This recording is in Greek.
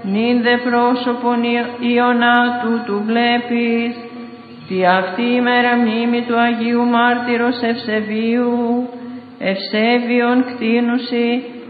νυν δε πρόσωπον Ιωνάτου του βλέπεις, τι αυτή η μέρα μνήμη του Αγίου Μάρτυρος Ευσεβίου, ευσέβιον κτήνουσι,